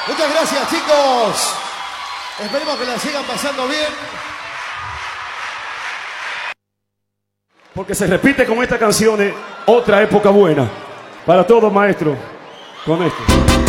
Muchas gracias, chicos. Esperemos que la sigan pasando bien. Porque se repite con esta canción otra época buena. Para todos, maestro. Con esto.